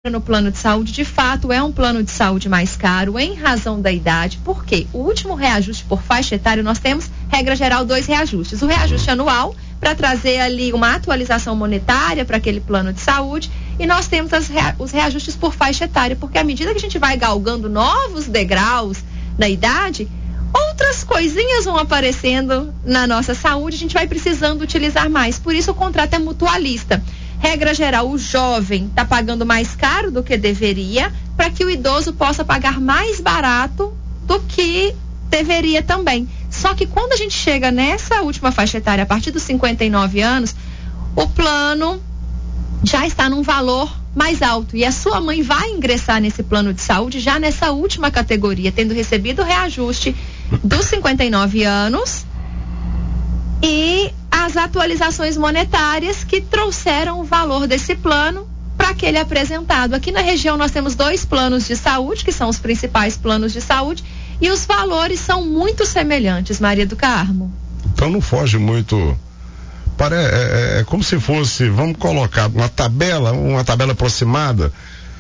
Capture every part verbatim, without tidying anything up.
no plano de saúde, de fato, é um plano de saúde mais caro em razão da idade. Por quê? O último reajuste por faixa etária, nós temos, regra geral, dois reajustes. O reajuste anual, para trazer ali uma atualização monetária para aquele plano de saúde, e nós temos as, os reajustes por faixa etária, porque à medida que a gente vai galgando novos degraus na idade, outras coisinhas vão aparecendo na nossa saúde, a gente vai precisando utilizar mais. Por isso o contrato é mutualista. Regra geral, o jovem está pagando mais caro do que deveria, para que o idoso possa pagar mais barato do que deveria também. Só que quando a gente chega nessa última faixa etária, a partir dos cinquenta e nove anos, o plano já está num valor mais alto. E a sua mãe vai ingressar nesse plano de saúde já nessa última categoria, tendo recebido o reajuste dos cinquenta e nove anos e as atualizações monetárias que trouxeram o valor desse plano para aquele apresentado. Aqui na região nós temos dois planos de saúde, que são os principais planos de saúde, e os valores são muito semelhantes, Maria do Carmo. Então não foge muito. Para, é, é, é como se fosse, vamos colocar uma tabela, uma tabela aproximada,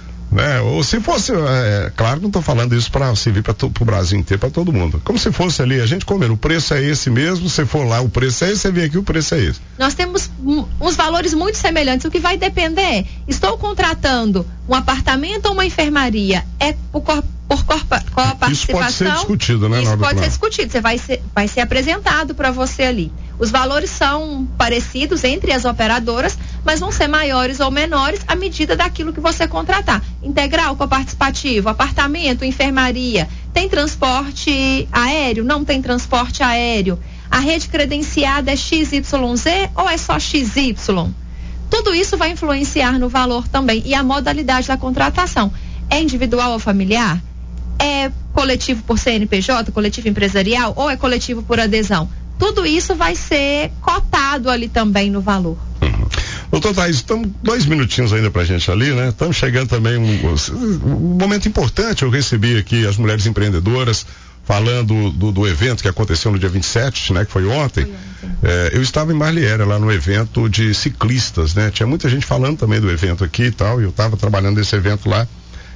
né? Ou se fosse, é, claro que não estou falando isso para servir para o Brasil inteiro, para todo mundo. Como se fosse ali, a gente comendo, o preço é esse mesmo, se for lá o preço é esse, você vem aqui o preço é esse. Nós temos uns valores muito semelhantes, o que vai depender é, estou contratando um apartamento ou uma enfermaria, é por, por, por qual a participação? Isso pode ser discutido, né? Isso pode ser discutido, você vai ser, vai ser apresentado para você ali. Os valores são parecidos entre as operadoras, mas vão ser maiores ou menores à medida daquilo que você contratar. Integral, coparticipativo, apartamento, enfermaria. Tem transporte aéreo? Não tem transporte aéreo. A rede credenciada é X Y Z ou é só X Y? Tudo isso vai influenciar no valor também. E a modalidade da contratação. É individual ou familiar? É coletivo por C N P J, coletivo empresarial, ou é coletivo por adesão? Tudo isso vai ser cotado ali também no valor. Uhum. Doutor Thaís, estamos dois minutinhos ainda pra gente ali, né? Estamos chegando também um, um momento importante. Eu recebi aqui as mulheres empreendedoras falando do, do evento que aconteceu no dia vinte e sete, né? Que foi ontem. Foi ontem. É, eu estava em Marliera, lá no evento de ciclistas, né? Tinha muita gente falando também do evento aqui e tal, e eu estava trabalhando nesse evento lá.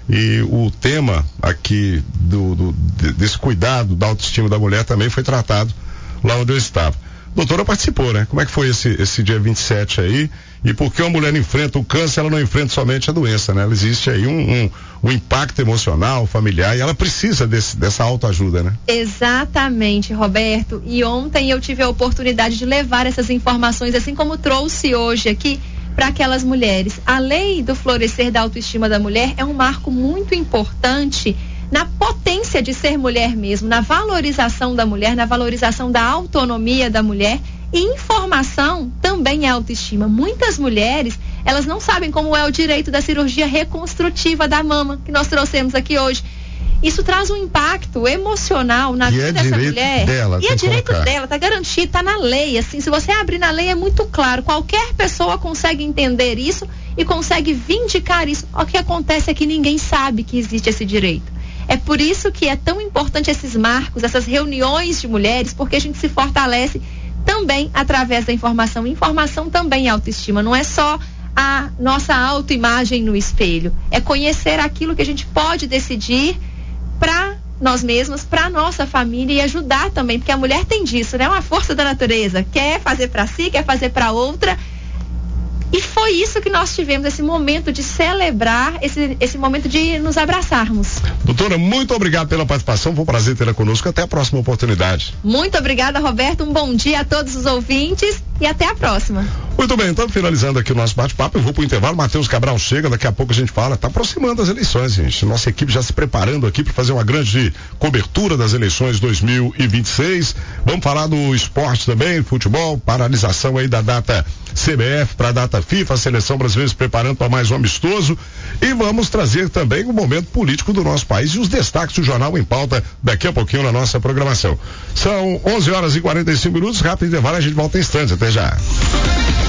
E o tema aqui do, do, desse cuidado da autoestima da mulher também foi tratado lá onde eu estava. Doutora participou, né? Como é que foi esse, esse dia vinte e sete aí? E por que uma mulher enfrenta o câncer, ela não enfrenta somente a doença, né? Ela existe aí um, um, um impacto emocional, familiar, e ela precisa desse, dessa autoajuda, né? Exatamente, Roberto. E ontem eu tive a oportunidade de levar essas informações, assim como trouxe hoje aqui, para aquelas mulheres. A lei do florescer da autoestima da mulher é um marco muito importante na potência de ser mulher mesmo, na valorização da mulher, na valorização da autonomia da mulher, e informação também é autoestima. Muitas mulheres, elas não sabem como é o direito da cirurgia reconstrutiva da mama, que nós trouxemos aqui hoje. Isso traz um impacto emocional na e vida é dessa mulher. Dela, e é direito colocar. dela, tá garantido, tá na lei. Assim, se você abrir na lei é muito claro. Qualquer pessoa consegue entender isso e consegue vindicar isso. O que acontece é que ninguém sabe que existe esse direito. É por isso que é tão importante esses marcos, essas reuniões de mulheres, porque a gente se fortalece também através da informação. Informação também é autoestima, não é só a nossa autoimagem no espelho. É conhecer aquilo que a gente pode decidir para nós mesmos, para nossa família, e ajudar também, porque a mulher tem disso, né? É uma força da natureza, quer fazer para si, quer fazer para outra. E foi isso que nós tivemos, esse momento de celebrar, esse, esse momento de nos abraçarmos. Doutora, muito obrigado pela participação, foi um prazer tê-la conosco, até a próxima oportunidade. Muito obrigada, Roberto, um bom dia a todos os ouvintes e até a próxima. Muito bem, estamos finalizando aqui o nosso bate-papo, eu vou pro intervalo, Matheus Cabral chega, daqui a pouco a gente fala, tá aproximando as eleições, gente, nossa equipe já se preparando aqui para fazer uma grande cobertura das eleições dois mil e vinte e seis, vamos falar do esporte também, futebol, paralisação aí da data C B F para a data FIFA, a seleção brasileira se preparando para mais um amistoso, e vamos trazer também o momento político do nosso país e os destaques do Jornal em Pauta daqui a pouquinho na nossa programação. São onze horas e quarenta e cinco minutos, rápido intervalo, a gente volta em instantes, até já.